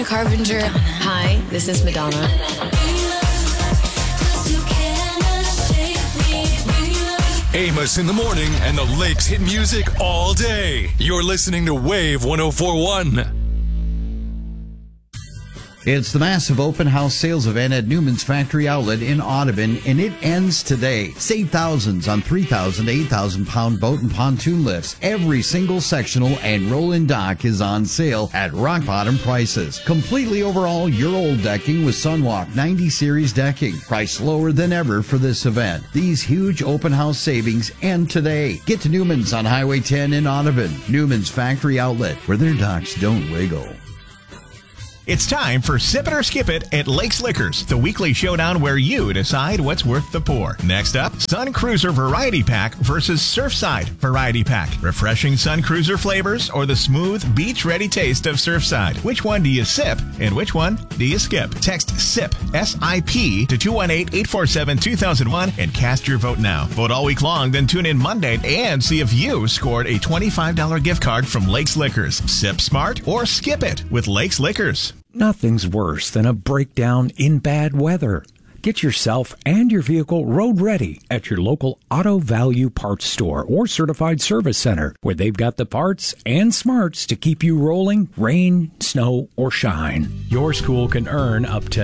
Carpenter. Hi, this is Madonna. Amos in the morning and the Lakes hit music all day. You're listening to Wave 104.1. It's the massive open house sales event at Newman's Factory Outlet in Audubon, and it ends today. Save thousands on 3,000 to 8,000 pound boat and pontoon lifts. Every single sectional and roll-in dock is on sale at rock bottom prices. Completely overhaul your old decking with Sunwalk 90 Series decking. Priced lower than ever for this event. These huge open house savings end today. Get to Newman's on Highway 10 in Audubon. Newman's Factory Outlet, where their docks don't wiggle. It's time for Sip It or Skip It at Lakes Liquors, the weekly showdown where you decide what's worth the pour. Next up, Sun Cruiser Variety Pack versus Surfside Variety Pack. Refreshing Sun Cruiser flavors or the smooth, beach-ready taste of Surfside. Which one do you sip and which one do you skip? Text SIP, S-I-P, to 218-847-2001 and cast your vote now. Vote all week long, then tune in Monday and see if you scored a $25 gift card from Lakes Liquors. Sip smart or skip it with Lakes Liquors. Nothing's worse than a breakdown in bad weather. Get yourself and your vehicle road ready at your local Auto Value Parts store or certified service center, where they've got the parts and smarts to keep you rolling, rain, snow, or shine. Your school can earn up to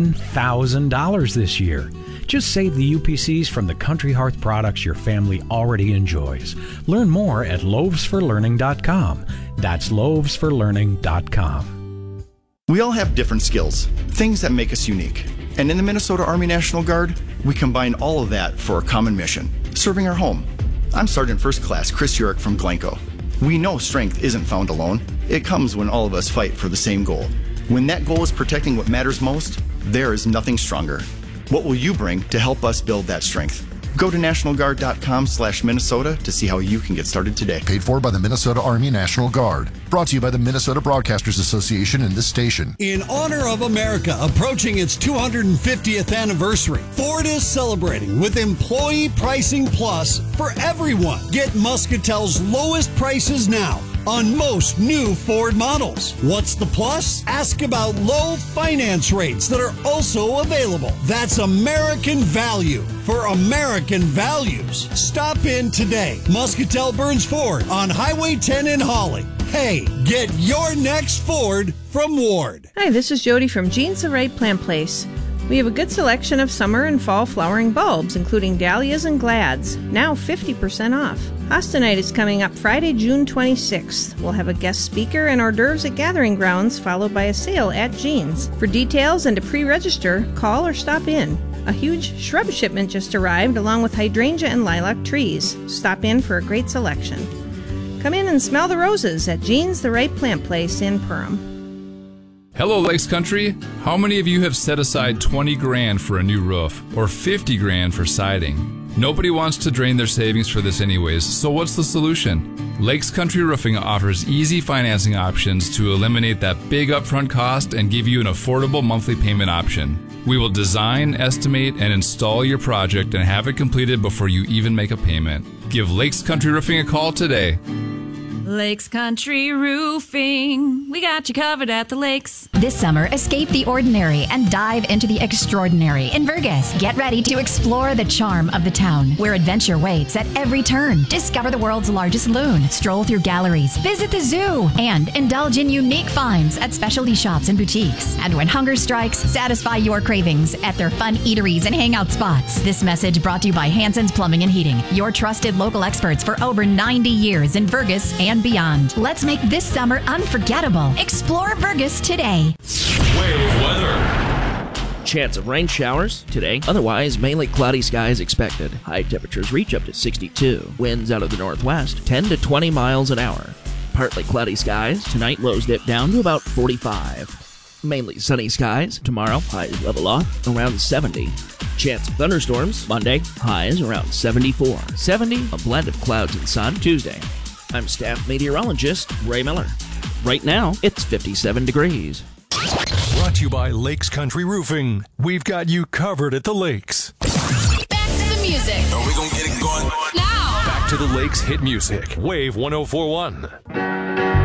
$10,000 this year. Just save the UPCs from the Country Hearth products your family already enjoys. Learn more at loavesforlearning.com. That's loavesforlearning.com. We all have different skills, things that make us unique. And in the Minnesota Army National Guard, we combine all of that for a common mission, serving our home. I'm Sergeant First Class Chris Urick from Glencoe. We know strength isn't found alone. It comes when all of us fight for the same goal. When that goal is protecting what matters most, there is nothing stronger. What will you bring to help us build that strength? Go to nationalguard.com/Minnesota to see how you can get started today. Paid for by the Minnesota Army National Guard. Brought to you by the Minnesota Broadcasters Association and this station. In honor of America approaching its 250th anniversary, Ford is celebrating with Employee Pricing Plus for everyone. Get Muscatel's lowest prices now on most new Ford models. What's the plus? Ask about low finance rates that are also available. That's American value for American values. Stop in today. Muscatel Burns Ford on Highway 10 in Holly. Hey, get your next Ford from Ward. Hi, this is Jody from Jean's the Right Plant Place. We have a good selection of summer and fall flowering bulbs, including dahlias and glads, now 50% off. Hosta Night is coming up Friday, June 26th. We'll have a guest speaker and hors d'oeuvres at Gathering Grounds, followed by a sale at Jean's. For details and to pre-register, call or stop in. A huge shrub shipment just arrived, along with hydrangea and lilac trees. Stop in for a great selection. Come in and smell the roses at Jean's the Right Plant Place in Perham. Hello, Lakes Country. How many of you have set aside $20,000 for a new roof or $50,000 for siding? Nobody wants to drain their savings for this anyways, so what's the solution? Lakes Country Roofing offers easy financing options to eliminate that big upfront cost and give you an affordable monthly payment option. We will design, estimate, and install your project and have it completed before you even make a payment. Give Lakes Country Roofing a call today. Lakes Country Roofing. We got you covered at the lakes. This summer, escape the ordinary and dive into the extraordinary in Vergas. Get ready to explore the charm of the town, where adventure waits at every turn. Discover the world's largest loon, stroll through galleries, visit the zoo, and indulge in unique finds at specialty shops and boutiques. And when hunger strikes, satisfy your cravings at their fun eateries and hangout spots. This message brought to you by Hanson's Plumbing and Heating, your trusted local experts for over 90 years in Vergas and beyond. Let's make this summer unforgettable. Explore Vergas today. Wave weather. Chance of rain showers today. Otherwise, mainly cloudy skies expected. High temperatures reach up to 62. Winds out of the northwest, 10 to 20 miles an hour. Partly cloudy skies. Tonight, lows dip down to about 45. Mainly sunny skies. Tomorrow, highs level off around 70. Chance of thunderstorms. Monday, highs around 74. 70, a blend of clouds and sun. Tuesday. I'm staff meteorologist Ray Miller. Right now, it's 57 degrees. Brought to you by Lakes Country Roofing. We've got you covered at the lakes. Back to the music. Are we gonna get it going? Now. Back to the Lakes hit music. Wave 104.1.